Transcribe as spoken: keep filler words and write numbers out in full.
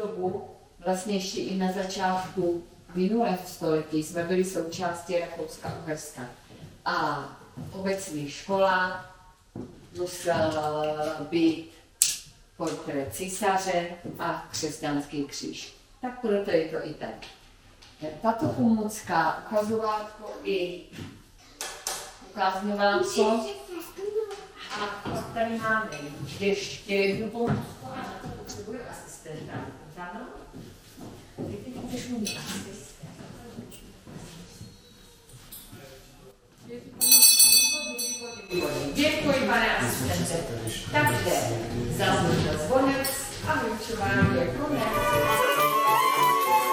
dobu, vlastně ještě i na začátku minulého století, jsme byli součástí Rakouska-Uherska. A obecní škola musela být portrét císaře a křesťanský kříž. Tak proto je to i tak. Tato pomůcka, ukazovátko i ukázňovátko. A pak tady máme ještě jednu pomůcku a na to potřebuje asistenta. Ano? Ty teď chceš mít asistent. Děkuji, pane asistente. Takže zazvonil zvonec a vyučování je konec.